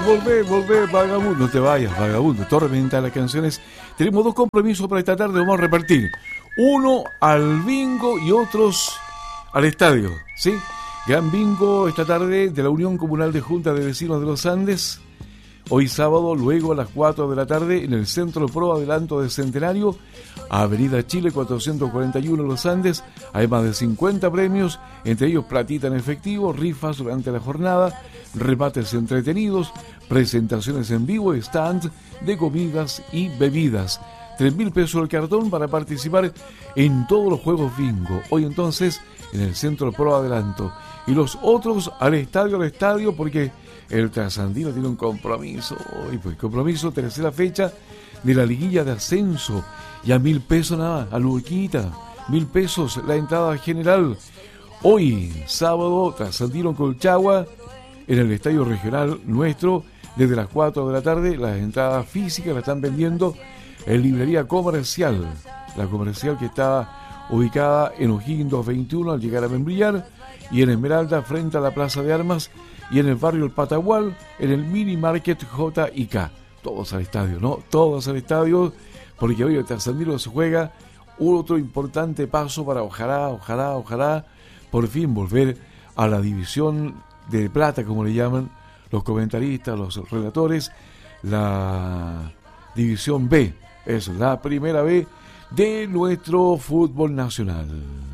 Volvé, vagabundo, no te vayas, vagabundo. Tormenta las canciones. Tenemos dos compromisos para esta tarde, vamos a repartir. Uno al bingo y otros al estadio, ¿sí? Gran bingo esta tarde de la Unión Comunal de Junta de Vecinos de los Andes. Hoy sábado, luego a las 4 de la tarde, en el Centro Pro Adelanto de Centenario, Avenida Chile 441 Los Andes. Hay más de 50 premios, entre ellos platita en efectivo, rifas durante la jornada, remates entretenidos, presentaciones en vivo, stands de comidas y bebidas. 3.000 pesos el cartón para participar en todos los juegos bingo. Hoy entonces en el Centro Pro Adelanto. Y los otros al estadio, porque el Trasandino tiene un compromiso. Hoy, pues, compromiso, tercera fecha de la liguilla de ascenso. Y a 1.000 pesos nada, a Luquita. 1.000 pesos la entrada general. Hoy, sábado, Trasandino Colchagua, en el estadio regional nuestro, desde las 4 de la tarde. Las entradas físicas las están vendiendo en Librería Comercial. La comercial que está ubicada en O'Higgins 221 al llegar a Membrillar, y en Esmeralda frente a la Plaza de Armas, y en el barrio El Patagual, en el Mini Market J&K. Todos al estadio, ¿no? Todos al estadio, porque hoy el Trasandino se juega otro importante paso para ojalá, por fin volver a la división de plata, como le llaman los comentaristas, los relatores, la división B. Es la primera B de nuestro fútbol nacional.